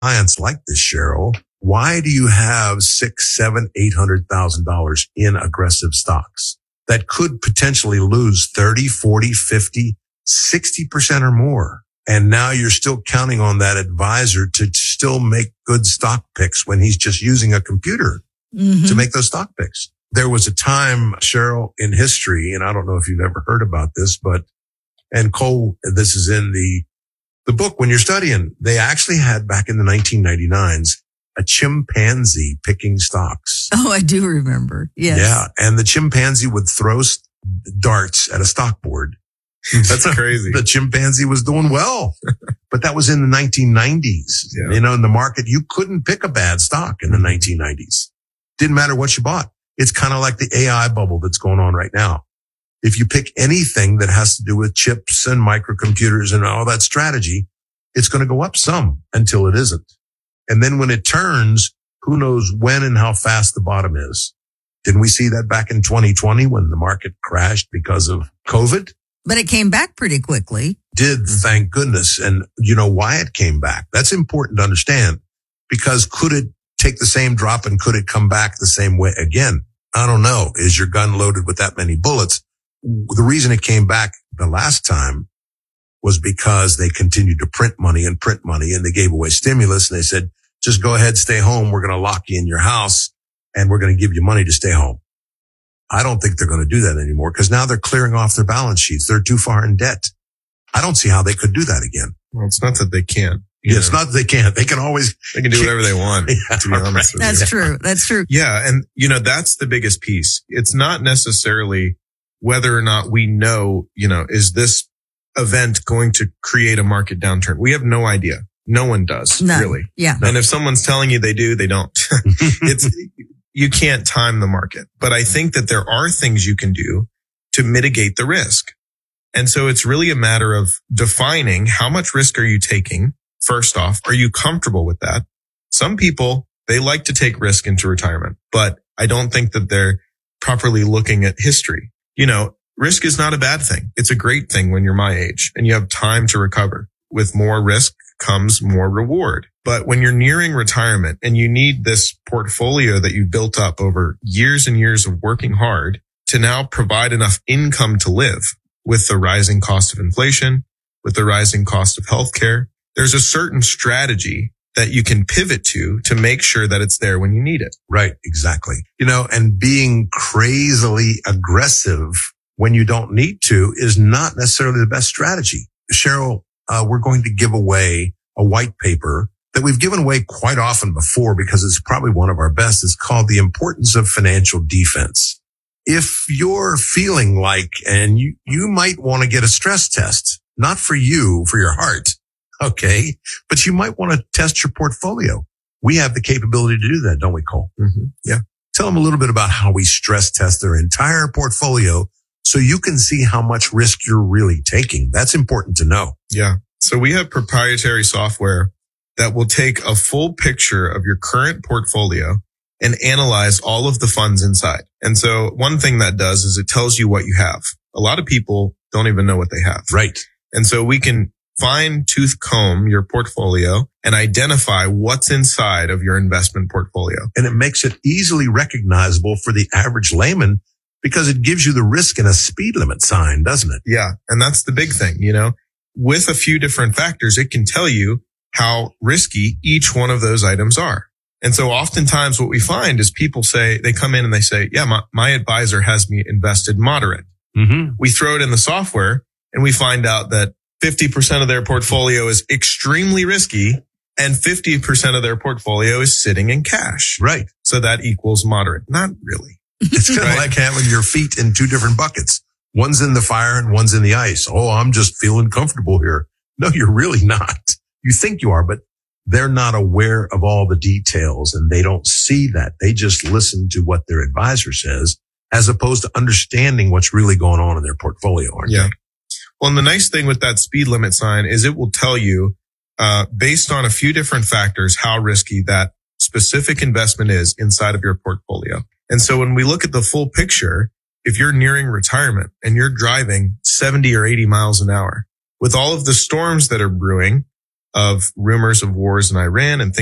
clients like this, Cheryl. Why do you have $600,000, $700,000, $800,000 in aggressive stocks that could potentially lose 30, 40, 50, 60% or more? And now you're still counting on that advisor to still make good stock picks when he's just using a computer to make those stock picks. There was a time, Cheryl, in history, and I don't know if you've ever heard about this, and Cole, this is in the book when you're studying, they actually had back in the 1999s, a chimpanzee picking stocks. Oh, I do remember. Yes. Yeah. And the chimpanzee would throw darts at a stock board. That's crazy. The chimpanzee was doing well, but that was in the 1990s. Yeah. You know, in the market, you couldn't pick a bad stock in the 1990s. Didn't matter what you bought. It's kind of like the AI bubble that's going on right now. If you pick anything that has to do with chips and microcomputers and all that strategy, it's going to go up some until it isn't. And then when it turns, who knows when and how fast the bottom is. Didn't we see that back in 2020 when the market crashed because of COVID? But it came back pretty quickly. Thank goodness. And you know why it came back? That's important to understand, because could it take the same drop and could it come back the same way again? I don't know. Is your gun loaded with that many bullets? The reason it came back the last time was because they continued to print money, and they gave away stimulus, and they said, just go ahead, stay home. We're going to lock you in your house and we're going to give you money to stay home. I don't think they're going to do that anymore because now they're clearing off their balance sheets. They're too far in debt. I don't see how they could do that again. Well, it's not that they can't. It's not that they can't. They can do whatever they want, to be honest with you. That's true. That's true. Yeah. And that's the biggest piece. It's not necessarily whether or not we know, is this event going to create a market downturn? We have no idea. No one does, really. Yeah. And if someone's telling you they do, they don't. You can't time the market. But I think that there are things you can do to mitigate the risk. And so it's really a matter of defining how much risk are you taking. First off, are you comfortable with that? Some people, they like to take risk into retirement, but I don't think that they're properly looking at history. Risk is not a bad thing. It's a great thing when you're my age and you have time to recover. With more risk comes more reward. But when you're nearing retirement and you need this portfolio that you built up over years and years of working hard to now provide enough income to live with the rising cost of inflation, with the rising cost of healthcare, there's a certain strategy that you can pivot to make sure that it's there when you need it. Right. Exactly. And being crazily aggressive when you don't need to is not necessarily the best strategy. Cheryl, we're going to give away a white paper that we've given away quite often before because it's probably one of our best. It's called The Importance of Financial Defense. If you're feeling like, and you might want to get a stress test, not for you, for your heart, okay, but you might want to test your portfolio. We have the capability to do that, don't we, Cole? Mm-hmm. Yeah. Tell them a little bit about how we stress test their entire portfolio so you can see how much risk you're really taking. That's important to know. Yeah. So we have proprietary software that will take a full picture of your current portfolio and analyze all of the funds inside. And so one thing that does is it tells you what you have. A lot of people don't even know what they have. Right. And so we can fine tooth comb your portfolio and identify what's inside of your investment portfolio. And it makes it easily recognizable for the average layman because it gives you the risk and a speed limit sign, doesn't it? Yeah. And that's the big thing, with a few different factors, it can tell you how risky each one of those items are. And so oftentimes what we find is people they come in and they say, yeah, my advisor has me invested moderate. Mm-hmm. We throw it in the software and we find out that 50% of their portfolio is extremely risky and 50% of their portfolio is sitting in cash. Right. So that equals moderate. Not really. It's kind of like having your feet in two different buckets. One's in the fire and one's in the ice. Oh, I'm just feeling comfortable here. No, you're really not. You think you are, but they're not aware of all the details and they don't see that. They just listen to what their advisor says as opposed to understanding what's really going on in their portfolio. Yeah. Well, and the nice thing with that speed limit sign is it will tell you, based on a few different factors, how risky that specific investment is inside of your portfolio. And so when we look at the full picture, if you're nearing retirement and you're driving 70 or 80 miles an hour with all of the storms that are brewing, of rumors of wars in Iran and things